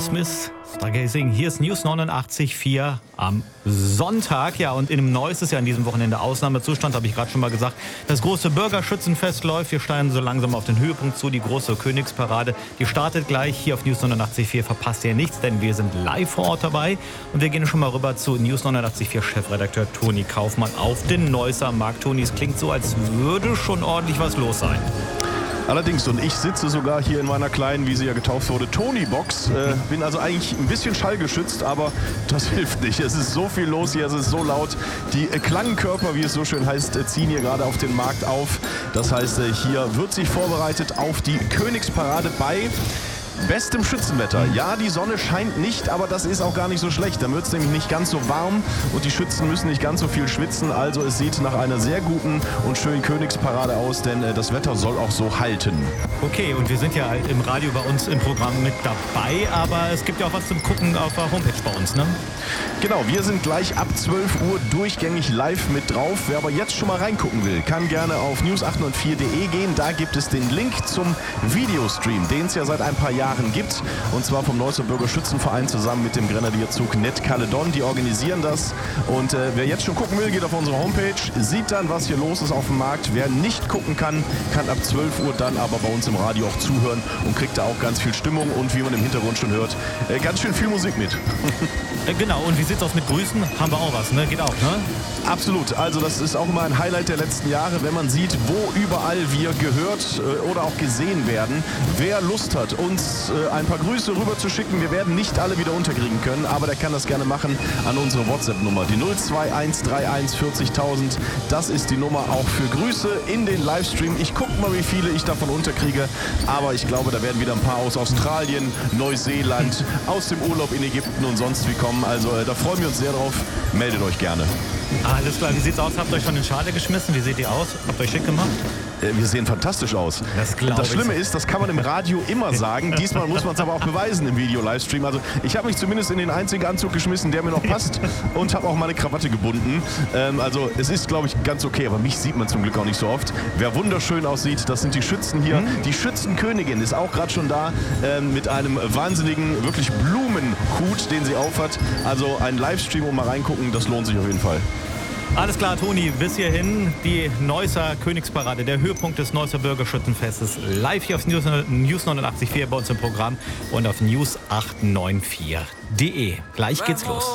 Smith, Stargazing. Hier ist News 89.4 am Sonntag. Ja, und in dem Neuss ist ja an diesem Wochenende Ausnahmezustand, habe ich gerade schon mal gesagt. Das große Bürgerschützenfest läuft. Wir steigen so langsam auf den Höhepunkt zu. Die große Königsparade, die startet gleich hier auf News 89.4. Verpasst ihr nichts, denn wir sind live vor Ort dabei. Und wir gehen schon mal rüber zu News 89.4 Chefredakteur Toni Kaufmann auf den Neusser Markt. Toni, es klingt so, als würde schon ordentlich was los sein. Allerdings, und ich sitze sogar hier in meiner kleinen, wie sie ja getauft wurde, Tony-Box. Bin also eigentlich ein bisschen schallgeschützt, aber das hilft nicht. Es ist so viel los hier, es ist so laut. Die Klangkörper, wie es so schön heißt, ziehen hier gerade auf den Markt auf. Das heißt, hier wird sich vorbereitet auf die Königsparade bei bestem Schützenwetter. Ja, die Sonne scheint nicht, aber das ist auch gar nicht so schlecht. Dann wird es nämlich nicht ganz so warm und die Schützen müssen nicht ganz so viel schwitzen. Also es sieht nach einer sehr guten und schönen Königsparade aus, denn das Wetter soll auch so halten. Okay, und wir sind ja halt im Radio bei uns im Programm mit dabei, aber es gibt ja auch was zum Gucken auf der Homepage bei uns, ne? Genau, wir sind gleich ab 12 Uhr durchgängig live mit drauf. Wer aber jetzt schon mal reingucken will, kann gerne auf news804.de gehen. Da gibt es den Link zum Videostream, den es ja seit ein paar Jahren gibt. Und zwar vom Neusser Bürgerschützenverein zusammen mit dem Grenadierzug Net Caledon. Die organisieren das. Und wer jetzt schon gucken will, geht auf unsere Homepage, sieht dann, was hier los ist auf dem Markt. Wer nicht gucken kann, kann ab 12 Uhr dann aber bei uns im Radio auch zuhören und kriegt da auch ganz viel Stimmung und, wie man im Hintergrund schon hört, ganz schön viel Musik mit. Genau, und wie sieht's aus mit Grüßen? Haben wir auch was, ne? Geht auch, ne? Absolut, also das ist auch immer ein Highlight der letzten Jahre, wenn man sieht, wo überall wir gehört oder auch gesehen werden. Wer Lust hat, uns ein paar Grüße rüber zu schicken, wir werden nicht alle wieder unterkriegen können, aber der kann das gerne machen an unsere WhatsApp-Nummer, die 02131 40.000. Das ist die Nummer auch für Grüße in den Livestream. Ich gucke mal, wie viele ich davon unterkriege, aber ich glaube, da werden wieder ein paar aus Australien, Neuseeland, aus dem Urlaub in Ägypten und sonst wie kommen. Also da freuen wir uns sehr drauf. Meldet euch gerne. Alles klar, wie sieht's aus? Habt ihr euch schon in Schale geschmissen? Wie seht ihr aus? Habt ihr euch schick gemacht? Wir sehen fantastisch aus. Das Schlimme ist, das kann man im Radio immer sagen. Diesmal muss man es aber auch beweisen im Video-Livestream. Also ich habe mich zumindest in den einzigen Anzug geschmissen, der mir noch passt, und habe auch meine Krawatte gebunden. Also es ist, glaube ich, ganz okay, aber mich sieht man zum Glück auch nicht so oft. Wer wunderschön aussieht, das sind die Schützen hier. Die Schützenkönigin ist auch gerade schon da mit einem wahnsinnigen, wirklich Blumenhut, den sie aufhat. Also ein Livestream, um mal reingucken, das lohnt sich auf jeden Fall. Alles klar, Toni, bis hierhin die Neusser Königsparade, der Höhepunkt des Neusser Bürgerschützenfestes, live hier auf News 89.4 bei uns im Programm und auf news894.de. Gleich geht's los.